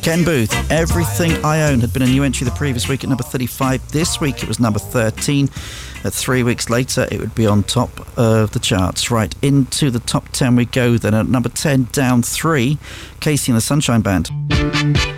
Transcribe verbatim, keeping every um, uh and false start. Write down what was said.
Ken Booth, Everything I Own, had been a new entry the previous week at number thirty-five. This week it was number thirteen. Uh, three weeks later it would be on top of the charts. Right, into the top ten we go then. At number ten, down three, Casey and the Sunshine Band.